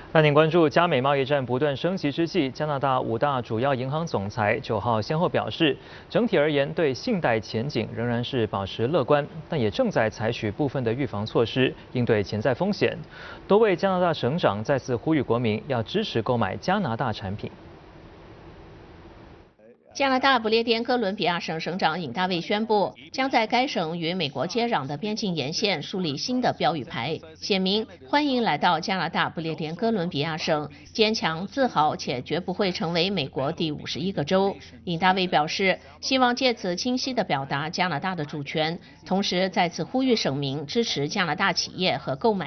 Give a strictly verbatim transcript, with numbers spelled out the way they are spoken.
带您关注加美贸易战不断升级之际，加拿大五大主要银行总裁九号先后表示，整体而言对信贷前景仍然是保持乐观，但也正在采取部分的预防措施，应对潜在风险。多位加拿大省长再次呼吁国民要支持购买加拿大产品。 加拿大不列颠哥伦比亚省省长尹大卫宣布，将在该省与美国接壤的边境沿线树立新的标语牌，写明“欢迎来到加拿大不列颠哥伦比亚省，坚强、自豪且绝不会成为美国第五十一个州”。尹大卫表示，希望借此清晰地表达加拿大的主权，同时再次呼吁省民支持加拿大企业和购买。